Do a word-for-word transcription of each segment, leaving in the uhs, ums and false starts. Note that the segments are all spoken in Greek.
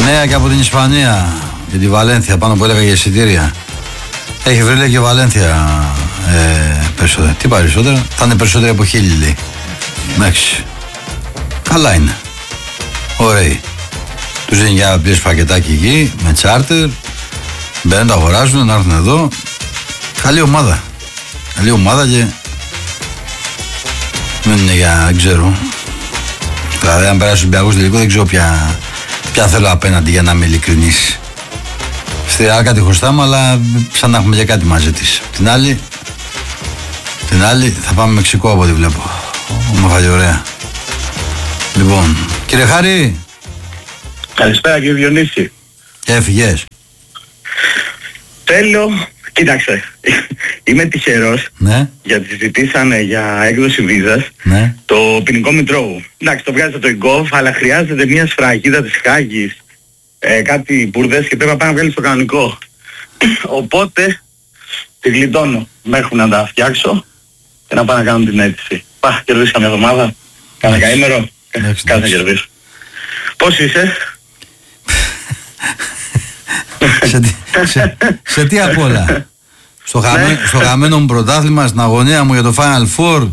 Νέα και από την Ισπανία για τη Βαλένθια, πάνω που έλεγα για εισιτήρια. Έχει βρει λέει και Βαλένθια ε, περισσότερα. Τι περισσότερα, θα είναι περισσότεροι από χίλιοι λέει. Εντάξει. Καλά είναι. Ωραίοι. Τους δίνει για πλήρες πακετάκι εκεί, με τσάρτερ. Μπαίνουν, το αγοράζουν, να έρθουν εδώ. Καλή ομάδα. Καλή ομάδα και δεν είναι για, δεν ξέρω. Δηλαδή αν περάσει ο Ολυμπιακός τελικό δεν ξέρω ποια, ποια θέλω απέναντι για να είμαι ειλικρινής. Στη Ρεάλ κάτι χρωστάμε, αλλά σαν να έχουμε για κάτι μαζί της. Την άλλη, την άλλη θα πάμε Μεξικό από ό,τι βλέπω. Όμορφα ωραία. Λοιπόν, κύριε Χάρη. Καλησπέρα κύριε Διονύση. Έφυγες. Θέλω, κοίταξε, είμαι τυχερός, ναι. γιατί συζητήσανε για έκδοση βίζας, ναι. το ποινικό μητρώου. Εντάξει, το βγάζετε το ΙΚΟΒ, αλλά χρειάζεται μια σφραγίδα της Χάγης, ε, κάτι μπουρδές και πρέπει να πάει να βγάλει στο κανονικό. Οπότε, τη γλιτώνω μέχρι να τα φτιάξω και να πάω να κάνω την αίτηση. Πά, κερδίσεις καμιά εβδομάδα, κάνα καήμερο, κάτι να κερδίσω. Πώς είσαι? σε, σε, σε τι απ' όλα? Στο, χαμέ, στο χαμένο μου πρωτάθλημα, στην αγωνία μου για το Final Four,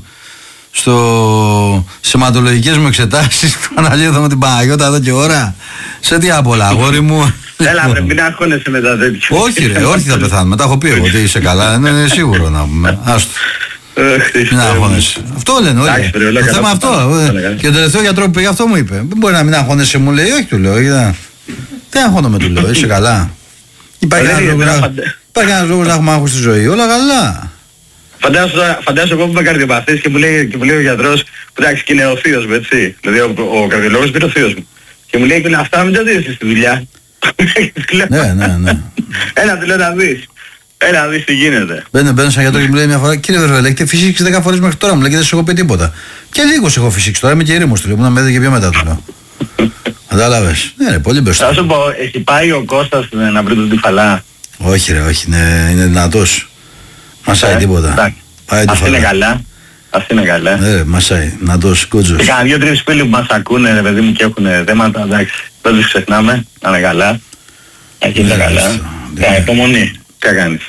στο σηματολογικές μου εξετάσεις, που αναλύω με την Παναγιώτα εδώ και ώρα. Σε τι απ' όλα, αγόρι μου? Έλα βρε, μην αγχώνεσαι μετά τέτοιο. Όχι ρε, όχι θα πεθάνουμε, τα έχω πει εγώ ότι είσαι καλά, είναι σίγουρο να πούμε. Άστο. Μην αγχώνεσαι. Αυτό λένε όλοι. Το θέμα αυτό. Και ο τελευταίο γιατρό που πήγε αυτό μου είπε. Δεν μπορεί να μην αγχώνεσαι, μου λέει. Όχι, του λέω. Δεν αγχώνομαι, του λέω. Είσαι καλά. Υπάρχει ένας λόγος να έχουμε άγχος στη ζωή. Όλα καλά. Φαντάζομαι εγώ που είμαι καρδιοπαθής και μου λέει ο γιατρός, που εντάξει και είναι ο θείος μου, έτσι. Δηλαδή ο καρδιολόγος είναι ο θείος μου. Και μου λέει και αυτά μην τα δεις στη δουλειά. Ναι, ναι, ναι. Έλα, του λέω να δεις. Έλα να δεις τι γίνεται. Μπαίνω, μπαίνω σαν γιατρό και μου λέει μια φορά, κύριε Βερβέλα, έχετε φυσήξει δέκα φορές μέχρι τώρα, μου λέει και δεν σου έχω πει τίποτα. Και λίγο σε έχω φυσήξει τώρα, είμαι και ήρεμος του λέω, που να με δει και πιο μετά του λέω. Κατάλαβες. Ναι, ρε, πολύ μπροστά. Θα σου πω, έχει πάει ο Κώστας να βρει τον Τυφαλά? Όχι ρε, όχι, είναι, είναι δυνατός. Μασάει τίποτα. Αυτή είναι καλά. Αυτή είναι καλά. Ναι, ρε, μασάει, δυνατός, κούτζος. Και κάνα δύο-τρεις φίλοι που μας ακούνε, ρε παιδί μου, και έχουν θέματα, εντάξει. Δεν τους ξεχνάμε, να είναι καλά. Εκεί είναι καλά. Για υπομονή. Τι θα κάνεις?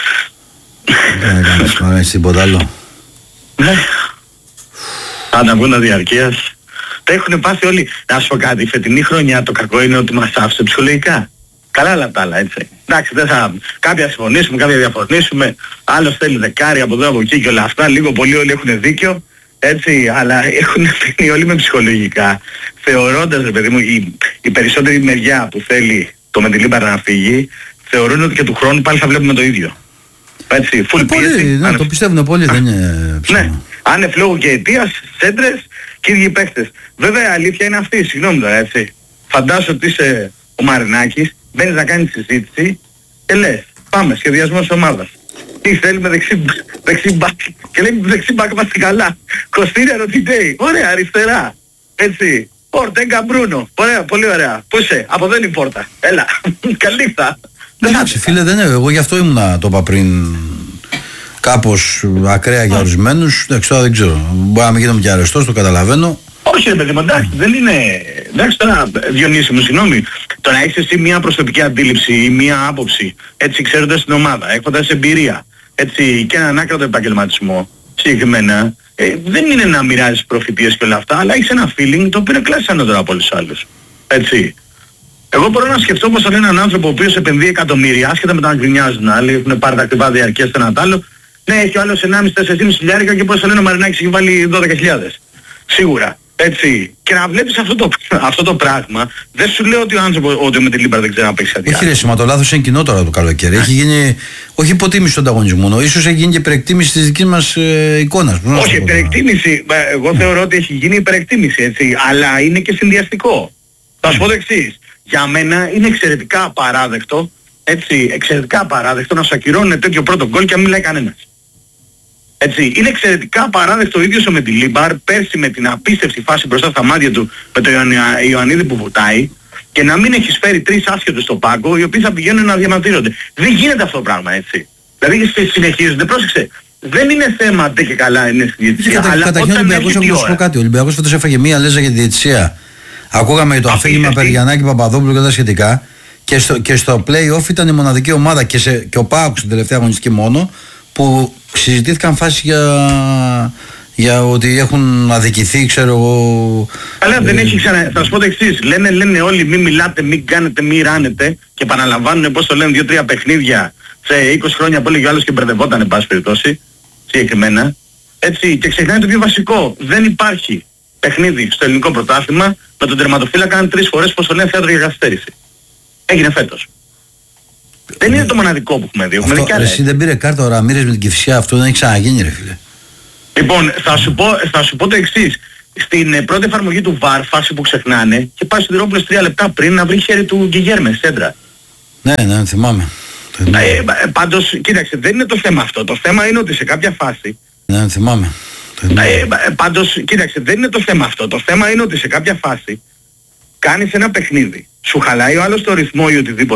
Δεν θα κάνεις, μα κάνεις τίποτα άλλο. Ναι. Αναγκούνα διαρκείας. Τα έχουν πάθει όλοι. Να σου πω κάτι, η φετινή χρονιά το κακό είναι ότι μας άφησε ψυχολογικά. Καλά όλα τα άλλα, έτσι. Εντάξει, δεν θα... κάποια συμφωνήσουμε, κάποια διαφωνήσουμε. Άλλος θέλει δεκάρι από εδώ από εκεί και όλα αυτά. Λίγο πολύ όλοι έχουν δίκιο. Έτσι, αλλά έχουν φύγει όλοι με ψυχολογικά. Θεωρώντας, ρε παιδί μου, η, η περισσότερη μεριά που θέλει το Μεντιλίμπαρ να φύγει, θεωρούν ότι και του χρόνου πάλι θα βλέπουμε το ίδιο. Έτσι, full πίεση. Ναι, το πιστεύουν πολύ, δεν είναι ψωμά. Ναι, άνευ λόγου και αιτίας, σέντρες και ίδιοι παίχτες. Βέβαια η αλήθεια είναι αυτή, συγγνώμη τώρα, έτσι. Φαντάσου ότι είσαι ο Μαρινάκης, μπαίνεις να κάνεις συζήτηση και λες, πάμε, σχεδιασμός ομάδας. Τι θέλουμε δεξί, δεξί μπακ, και λέει δεξί μπακ είμαστε καλά. Κωστήρια Ρωτιτέι, ωραία, αριστερά. Έτσι. Ορτέγκα Μπρούνο. Ωραία, πολύ ωραία. Πού είσαι? Από εδώ είναι η πόρτα. Έλα. Καλή νύχτα. Εντάξει φίλε, δεν είναι. Εγώ γι' αυτό ήμουν, το είπα πριν, κάπως ακραία για ορισμένους. Εντάξει, τώρα δεν ξέρω. Μπορεί να μην γίνομαι και αρεστός, το καταλαβαίνω. Όχι ρε παιδί μου, εντάξει, δεν είναι... Εντάξει τώρα, Διονύση μου, συγγνώμη. Το να έχεις εσύ μια προσωπική αντίληψη ή μια άποψη, έτσι ξέροντας την ομάδα, έχοντας εμπειρία, έτσι και έναν άκρατο επαγγελματισμό, συγκεκριμένα, ε, δεν είναι να μοιράζεις προφητείες και όλα αυτά, αλλά έχεις ένα feeling το οποίο είναι κλάσει ανώτερο από όλους τους άλλους. Έτσι. Εγώ μπορώ να σκεφτώ πως θα είναι έναν άνθρωπο ο οποίος επενδύει εκατομμύρια, άσχετα με το να γκρινιάζουν άλλοι, έχουν πάρει τα ακριβά διαρκεία στο ένα τ' άλλο. Ναι, έχει ο άλλος ενάμιση με τέσσερα χιλιάρικα και πως θα λένε ο Μαρινάκης έχει βάλει δώδεκα χιλιάδες. Σίγουρα. Έτσι. Και να βλέπεις αυτό το, αυτό το πράγμα, δεν σου λέω ότι ο άνθρωπος, ότι με τη Λίμπαρ δεν ξέρει να παίξει κάτι. Όχι ρε, σημα, το λάθος είναι κοινό τώρα το καλοκαίρι. Έχει γίνει, όχι υποτίμηση του ανταγωνισμού, ίσως έχει γίνει και υπερεκτίμηση της δικής μας ε, εικόνας. Όχι, υπερεκτίμηση, εγώ θεωρώ ότι έχει γίνει υπερεκτίμηση, έτσι, αλλά είναι και συνδυαστικό. Θα σου πω το εξής. Για μένα είναι εξαιρετικά απαράδεκτο, έτσι, εξαιρετικά απαράδεκτο να σου ακυρώνουν τέτοιο πρώτο γκολ και να μην λέει κανένας. Έτσι, είναι εξαιρετικά απαράδεκτο ο ίδιος ο Μεντιλίμπαρ πέρσι με την απίστευτη φάση μπροστά στα μάτια του με τον Ιωαννίδη που βουτάει και να μην έχεις φέρει τρεις άσχετους στο πάγκο οι οποίοι θα πηγαίνουν να διαμαρτύρονται. Δεν γίνεται αυτό το πράγμα, έτσι. Δηλαδή συνεχίζονται, πρόσεξε. Δεν είναι θέμα αν και καλά είναι στη διαιτησία, αλλά καταρχήν ο Ολυμπιακός, έχω να σου πω κάτι, ο Ολυμπιακός φέτος έφαγε μία λέζα για τη διαιτησία Ακούγαμε το αφήγημα Περιγιαννάκη Παπαδόπουλου και τα σχετικά. Και στο, και στο play-off ήταν η μοναδική ομάδα και, σε, και ο ΠΑΟΚ στην τελευταία αγωνιστική μόνο που συζητήθηκαν φάσεις για, για ότι έχουν αδικηθεί, ξέρω εγώ. Αλλά ε, δεν έχει ξανα. Θα σου πω το εξής. Λένε, λένε όλοι μη μιλάτε, μη κάνετε, μη ράνετε και επαναλαμβάνουν πώς το λένε δύο-τρία παιχνίδια σε είκοσι χρόνια που έλεγε ο άλλος και μπερδευόταν εν πάση περιπτώσει. Συγκεκριμένα. Έτσι, και ξεχνάνε το πιο βασικό. Δεν υπάρχει παιχνίδι στο ελληνικό πρωτάθλημα με τον τερματοφύλακα αν τρεις φορές πως το λένε θέατρο για καθυστέρηση. Έγινε φέτος. Δεν είναι το μοναδικό που έχουμε δει. Έχουμε δει κι άλλα. Εσύ δεν πήρε κάρτα ο Ραμίρες με την Κηφισιά, αυτό δεν έχει ξαναγίνει ρε φίλε. Λοιπόν, θα σου πω, θα σου πω το εξής. Στην ε, πρώτη εφαρμογή του βαρ, φάση που ξεχνάνε, και πάει στο Σιδηρόπουλος τρία λεπτά πριν να βρει χέρι του Γκιγέρμε, σέντρα. Ναι, ναι, θυμάμαι. Ε, ε, πάντως, κοίταξε, δεν είναι το θέμα αυτό. Το θέμα είναι ότι σε κάποια φάση... Ναι, θυμάμαι. Ε, ε, πάντως, κοίταξε, δεν είναι το θέμα αυτό. Το θέμα είναι ότι σε κάποια φάση κάνεις ένα παιχνίδι. Σου χαλάει ο άλλος το ρυθμό ή οτιδήποτε.